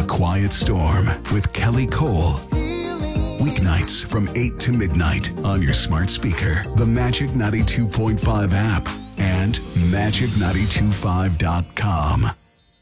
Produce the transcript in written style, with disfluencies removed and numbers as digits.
Quiet Storm with Kelly Cole. Weeknights from 8 to midnight on your smart speaker, the Magic 92.5 app, and magic925.com.